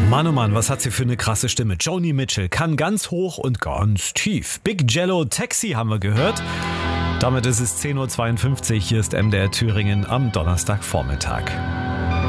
Mann, oh Mann, was hat sie für eine krasse Stimme. Joni Mitchell kann ganz hoch und ganz tief. Big Jello Taxi haben wir gehört. Damit ist es 10.52 Uhr. Hier ist MDR Thüringen am Donnerstagvormittag.